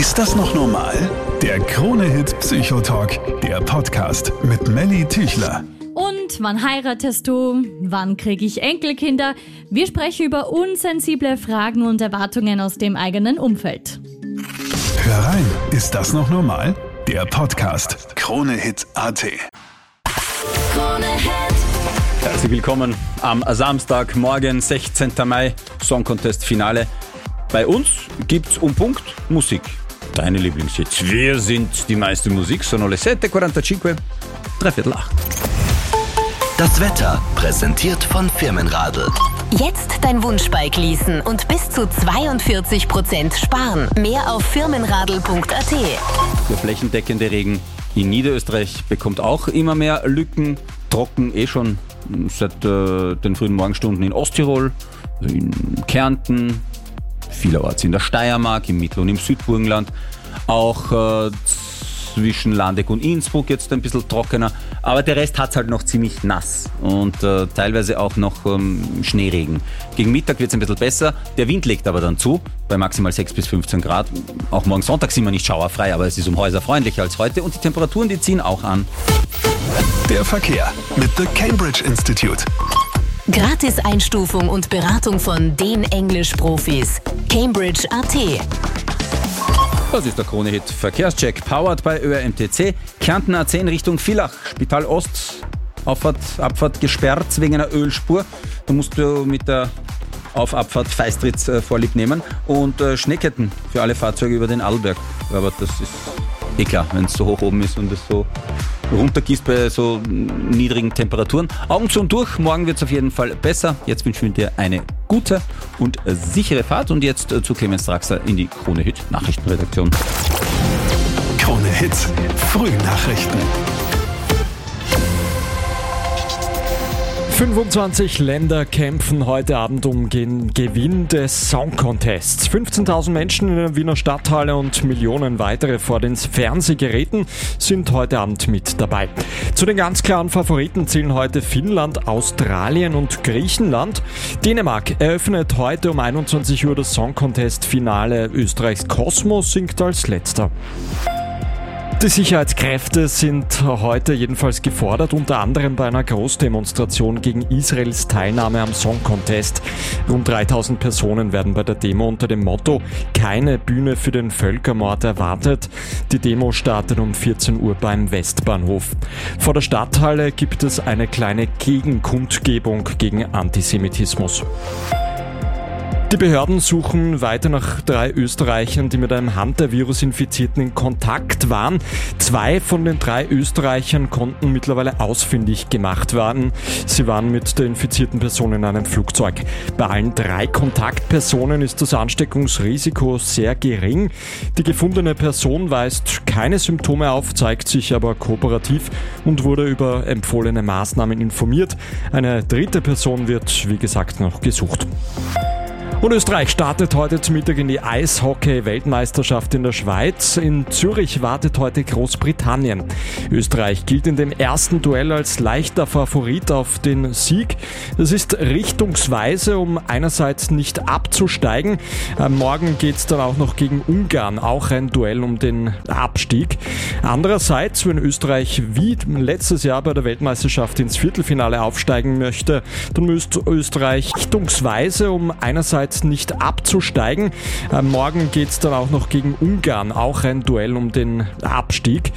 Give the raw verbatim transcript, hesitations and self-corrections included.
Ist das noch normal? Der Krone-Hit Psychotalk, der Podcast mit Melly Tüchler. Und wann heiratest du? Wann kriege ich Enkelkinder? Wir sprechen über unsensible Fragen und Erwartungen aus dem eigenen Umfeld. Hör rein, ist das noch normal? Der Podcast Krone-Hit Punkt at. Herzlich willkommen am Samstagmorgen, sechzehnten Mai, Song Contest Finale. Bei uns gibt's um Punkt Musik. Deine Lieblingshits. Wir sind die meiste Musik. Sono le sette e quarantacinque, dreiviertel acht. Das Wetter präsentiert von Firmenradl. Jetzt dein Wunschbike leasen und bis zu zweiundvierzig Prozent sparen. Mehr auf firmenradl punkt at. Der flächendeckende Regen in Niederösterreich bekommt auch immer mehr Lücken. Trocken eh schon seit äh, den frühen Morgenstunden in Osttirol, in Kärnten, vielerorts in der Steiermark, im Mittel- und im Südburgenland. Auch äh, zwischen Landeck und Innsbruck jetzt ein bisschen trockener. Aber der Rest hat es halt noch ziemlich nass und äh, teilweise auch noch ähm, Schneeregen. Gegen Mittag wird es ein bisschen besser. Der Wind legt aber dann zu, bei maximal sechs bis fünfzehn Grad. Auch morgen Sonntag sind wir nicht schauerfrei, aber es ist um Häuser freundlicher als heute. Und die Temperaturen, die ziehen auch an. Der Verkehr mit The Cambridge Institute. Gratis-Einstufung und Beratung von den Englisch-Profis. Cambridge Punkt at. Das ist der Krone-Hit Verkehrscheck, powered by Ö R M T C. Kärnten A zehn Richtung Villach, Spital Ost, Auffahrt, Abfahrt gesperrt wegen einer Ölspur. Da musst du mit der Auf-Abfahrt Feistritz äh, Vorlieb nehmen. Und äh, Schneeketten für alle Fahrzeuge über den Adelberg. Aber das ist eh klar, wenn es so hoch oben ist und es so runtergießt bei so niedrigen Temperaturen. Augen zu und durch, morgen wird es auf jeden Fall besser. Jetzt wünschen wir dir eine gute und sichere Fahrt. Und jetzt äh, zu Clemens Draxler in die Krone-Hit Nachrichtenredaktion. Krone-Hit Frühnachrichten. fünfundzwanzig Länder kämpfen heute Abend um den Gewinn des Song Contests. fünfzehntausend Menschen in der Wiener Stadthalle und Millionen weitere vor den Fernsehgeräten sind heute Abend mit dabei. Zu den ganz klaren Favoriten zählen heute Finnland, Australien und Griechenland. Dänemark eröffnet heute um einundzwanzig Uhr das Song Contest Finale. Österreichs Cosmo singt als letzter. Die Sicherheitskräfte sind heute jedenfalls gefordert, unter anderem bei einer Großdemonstration gegen Israels Teilnahme am Song Contest. Rund dreitausend Personen werden bei der Demo unter dem Motto "Keine Bühne für den Völkermord" erwartet. Die Demo startet um vierzehn Uhr beim Westbahnhof. Vor der Stadthalle gibt es eine kleine Gegenkundgebung gegen Antisemitismus. Die Behörden suchen weiter nach drei Österreichern, die mit einem Hunter-Virus-Infizierten in Kontakt waren. Zwei von den drei Österreichern konnten mittlerweile ausfindig gemacht werden. Sie waren mit der infizierten Person in einem Flugzeug. Bei allen drei Kontaktpersonen ist das Ansteckungsrisiko sehr gering. Die gefundene Person weist keine Symptome auf, zeigt sich aber kooperativ und wurde über empfohlene Maßnahmen informiert. Eine dritte Person wird, wie gesagt, noch gesucht. Und Österreich startet heute zum Mittag in die Eishockey-Weltmeisterschaft in der Schweiz. In Zürich wartet heute Großbritannien. Österreich gilt in dem ersten Duell als leichter Favorit auf den Sieg. Das ist richtungsweise, um einerseits nicht abzusteigen. Morgen geht es dann auch noch gegen Ungarn, auch ein Duell um den Abstieg. Andererseits, wenn Österreich wie letztes Jahr bei der Weltmeisterschaft ins Viertelfinale aufsteigen möchte, dann müsste Österreich richtungsweise, um einerseits nicht abzusteigen. Morgen geht es dann auch noch gegen Ungarn, auch ein Duell um den Abstieg.